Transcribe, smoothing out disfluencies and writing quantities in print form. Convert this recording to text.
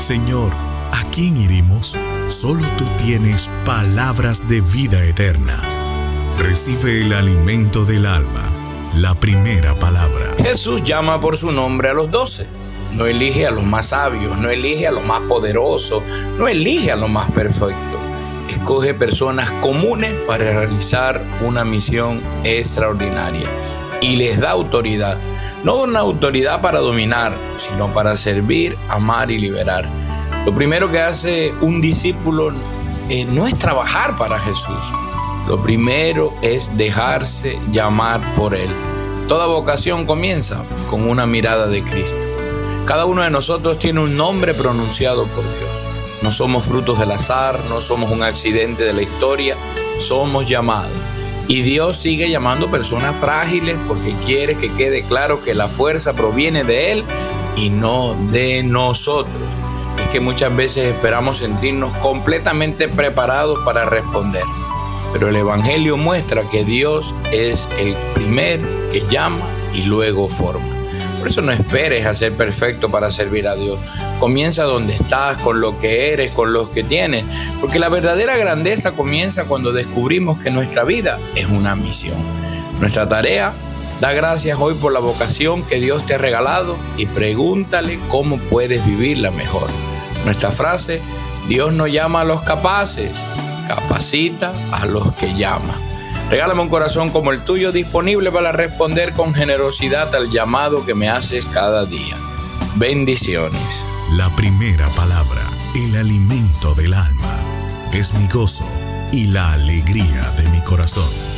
Señor, ¿a quién iremos? Solo tú tienes palabras de vida eterna. Recibe el alimento del alma, la primera palabra. Jesús llama por su nombre a los 12. No elige a los más sabios, no elige a los más poderosos, no elige a los más perfectos. Escoge personas comunes para realizar una misión extraordinaria y les da autoridad. No una autoridad para dominar, sino para servir, amar y liberar. Lo primero que hace un discípulo no es trabajar para Jesús. Lo primero es dejarse llamar por Él. Toda vocación comienza con una mirada de Cristo. Cada uno de nosotros tiene un nombre pronunciado por Dios. No somos frutos del azar, no somos un accidente de la historia, somos llamados. Y Dios sigue llamando personas frágiles porque quiere que quede claro que la fuerza proviene de Él y no de nosotros. Es que muchas veces esperamos sentirnos completamente preparados para responder. Pero el Evangelio muestra que Dios es el primero que llama y luego forma. Por eso no esperes a ser perfecto para servir a Dios. Comienza donde estás, con lo que eres, con lo que tienes. Porque la verdadera grandeza comienza cuando descubrimos que nuestra vida es una misión. Nuestra tarea, da gracias hoy por la vocación que Dios te ha regalado y pregúntale cómo puedes vivirla mejor. Nuestra frase, Dios no llama a los capaces, capacita a los que llama. Regálame un corazón como el tuyo disponible para responder con generosidad al llamado que me haces cada día. Bendiciones. La primera palabra, el alimento del alma, es mi gozo y la alegría de mi corazón.